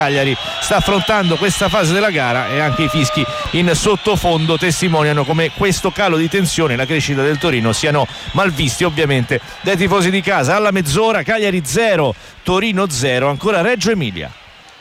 Cagliari sta affrontando questa fase della gara e anche i fischi in sottofondo testimoniano come questo calo di tensione e la crescita del Torino siano malvisti ovviamente dai tifosi di casa. Alla mezz'ora Cagliari 0, Torino 0, ancora Reggio Emilia.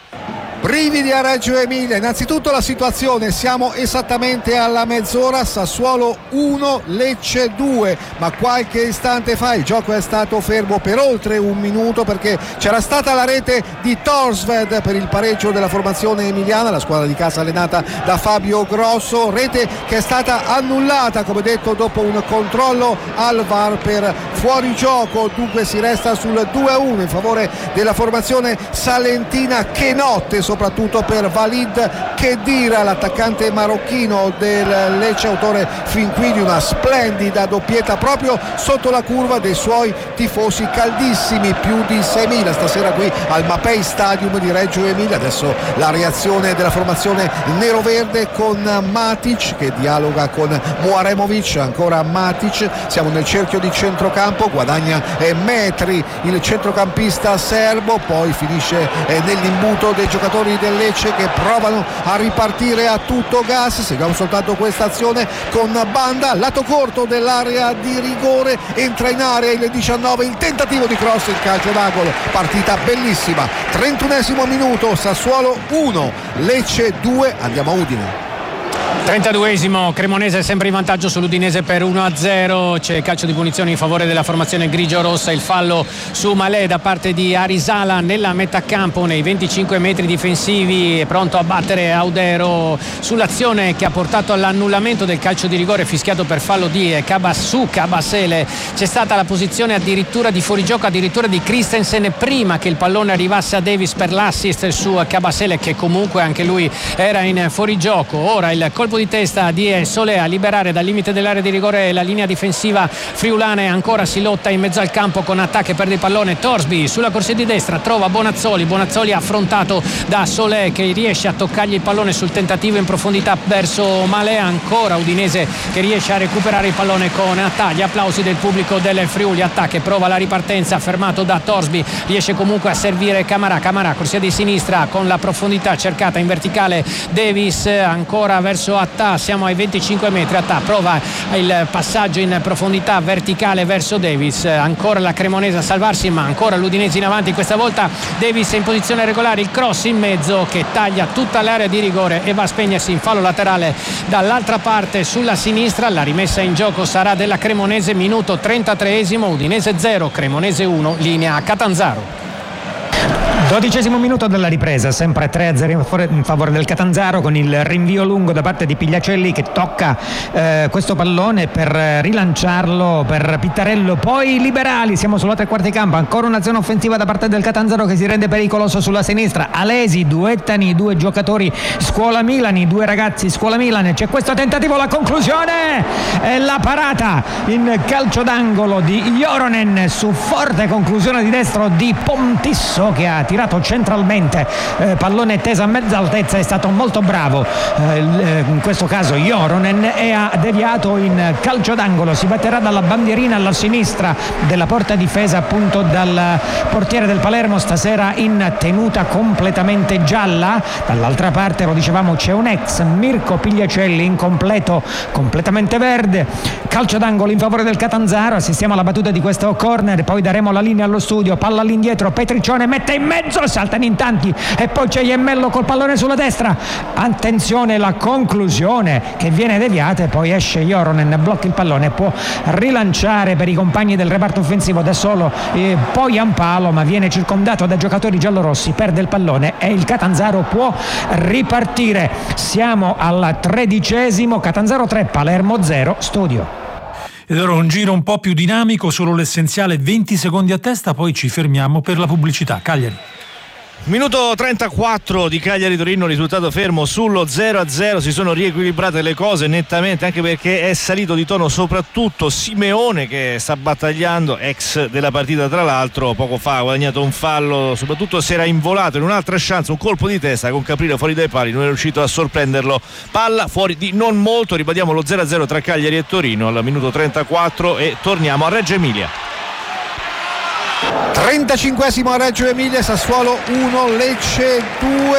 Brividi a Reggio Emilia. Innanzitutto la situazione, siamo esattamente alla mezz'ora, Sassuolo 1, Lecce 2, ma qualche istante fa il gioco è stato fermo per oltre un minuto perché c'era stata la rete di Torsved per il pareggio della formazione emiliana, la squadra di casa allenata da Fabio Grosso, rete che è stata annullata come detto dopo un controllo al VAR per fuorigioco. Dunque si resta sul 2-1 in favore della formazione salentina. Che notte soprattutto per Walid Khedira, l'attaccante marocchino del Lecce, autore fin qui di una splendida doppietta proprio sotto la curva dei suoi tifosi caldissimi, più di 6.000 stasera qui al Mapei Stadium di Reggio Emilia. Adesso la reazione della formazione neroverde con Matic che dialoga con Muaremovic, ancora Matic, siamo nel cerchio di centrocampo, guadagna metri il centrocampista serbo, poi finisce nell'imbuto dei giocatori del Lecce che provano a ripartire a tutto gas. Seguiamo soltanto questa azione con Banda, lato corto dell'area di rigore, entra in area il 19, il tentativo di cross, il calcio d'angolo, partita bellissima. 31esimo minuto, Sassuolo 1, Lecce 2, andiamo a Udine. 32esimo, Cremonese sempre in vantaggio sull'Udinese per 1-0, c'è calcio di punizione in favore della formazione grigio-rossa, il fallo su Malé da parte di Arisala nella metà campo nei 25 metri difensivi, è pronto a battere Audero sull'azione che ha portato all'annullamento del calcio di rigore fischiato per fallo di Kabasele. C'è stata la posizione addirittura di fuorigioco, addirittura di Christensen prima che il pallone arrivasse a Davis per l'assist su Kabasele, che comunque anche lui era in fuorigioco. Ora il colpo di testa di Solé a liberare dal limite dell'area di rigore la linea difensiva friulana e ancora si lotta in mezzo al campo con Attà che perde il pallone. Torsby sulla corsia di destra trova Bonazzoli affrontato da Solé che riesce a toccargli il pallone sul tentativo in profondità verso Malé, ancora Udinese che riesce a recuperare il pallone con Attà, gli applausi del pubblico del Friuli. Attà che prova la ripartenza fermato da Torsby, riesce comunque a servire Camarà, corsia di sinistra con la profondità cercata in verticale Davis, ancora verso Attà, siamo ai 25 metri, Attà prova il passaggio in profondità verticale verso Davis, ancora la Cremonese a salvarsi ma ancora l'Udinese in avanti, questa volta Davis è in posizione regolare, il cross in mezzo che taglia tutta l'area di rigore e va a spegnersi in fallo laterale dall'altra parte sulla sinistra. La rimessa in gioco sarà della Cremonese, minuto 33esimo, Udinese 0, Cremonese 1, linea a Catanzaro. 12esimo minuto della ripresa, sempre 3-0 in favore del Catanzaro con il rinvio lungo da parte di Pigliacelli che tocca questo pallone per rilanciarlo per Pittarello, poi Liberali, siamo sulla tre quarti campo, ancora un'azione offensiva da parte del Catanzaro che si rende pericoloso sulla sinistra. Alesi, duettani, due giocatori Scuola Milani, due ragazzi Scuola Milani, c'è questo tentativo, la conclusione e la parata in calcio d'angolo di Joronen su forte conclusione di destro di Pontisso che ha tirato centralmente, pallone teso a mezza altezza, è stato molto bravo in questo caso Joronen e ha deviato in calcio d'angolo. Si batterà dalla bandierina alla sinistra della porta difesa appunto dal portiere del Palermo, stasera in tenuta completamente gialla. Dall'altra parte, lo dicevamo, c'è un ex Mirko Pigliacelli incompleto, completamente verde. Calcio d'angolo in favore del Catanzaro, assistiamo alla battuta di questo corner, poi daremo la linea allo studio, palla all'indietro, Petriccione mette in mezzo, saltano in tanti e poi c'è Iemmello col pallone sulla destra, attenzione la conclusione che viene deviata e poi esce Joronen, blocca il pallone, può rilanciare per i compagni del reparto offensivo da solo, poi Ampalo ma viene circondato da giocatori giallorossi, perde il pallone e il Catanzaro può ripartire. Siamo al 13esimo, Catanzaro 3, Palermo 0, studio. Ed ora un giro un po' più dinamico, solo l'essenziale, 20 secondi a testa, poi ci fermiamo per la pubblicità. Cagliari. Minuto 34 di Cagliari-Torino, risultato fermo sullo 0-0, si sono riequilibrate le cose nettamente anche perché è salito di tono soprattutto Simeone che sta battagliando, ex della partita tra l'altro, poco fa ha guadagnato un fallo, soprattutto si era involato in un'altra chance, un colpo di testa con Caprino fuori dai pali, non è riuscito a sorprenderlo, palla fuori di non molto, ripetiamo lo 0-0 tra Cagliari e Torino al minuto 34 e torniamo a Reggio Emilia. 35esimo a Reggio Emilia, Sassuolo 1 Lecce 2.